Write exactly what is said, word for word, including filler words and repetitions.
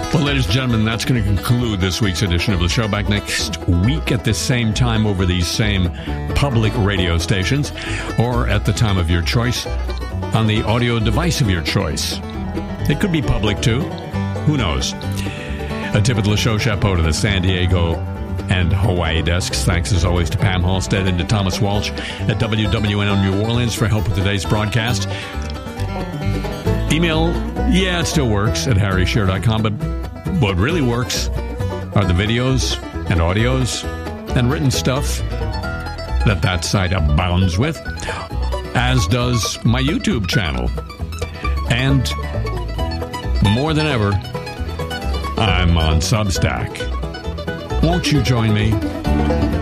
Well, ladies and gentlemen, that's going to conclude this week's edition of the show. Back next week at this same time over these same public radio stations, or at the time of your choice on the audio device of your choice. It could be public, too. Who knows? A tip of the show chapeau to the San Diego and Hawaii desks. Thanks, as always, to Pam Halstead and to Thomas Walsh at W W N O New Orleans for help with today's broadcast. Email, yeah, it still works, at harry shearer dot com, but what really works are the videos and audios and written stuff that that site abounds with, as does my YouTube channel. And more than ever, I'm on Substack. Won't you join me?